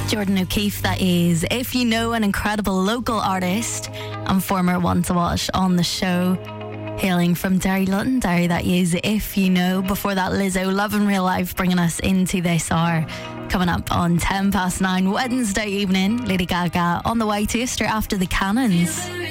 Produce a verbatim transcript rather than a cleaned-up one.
Jordan O'Keefe, that is. If you know an incredible local artist and former One to Watch on the show, hailing from Derry, Londonderry, that is. If you know. Before that, Lizzo, Love in Real Life, bringing us into this hour. Coming up on ten past nine Wednesday evening, Lady Gaga on the way to Easter after the Cannons.